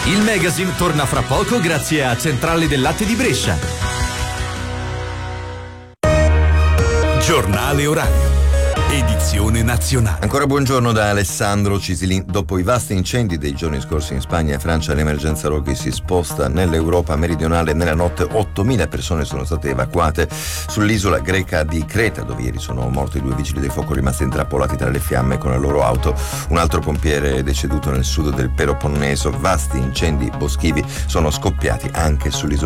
Il magazine torna fra poco grazie a Centrale del Latte di Brescia. Giornale orario. Edizione nazionale. Ancora buongiorno da Alessandro Cisilin. Dopo i vasti incendi dei giorni scorsi in Spagna e Francia, l'emergenza roghi si sposta nell'Europa meridionale. Nella notte 8.000 persone sono state evacuate sull'isola greca di Creta, dove ieri sono morti 2 vigili del fuoco rimasti intrappolati tra le fiamme con le loro auto. Un altro pompiere è deceduto nel sud del Peloponneso. Vasti incendi boschivi sono scoppiati anche sull'isola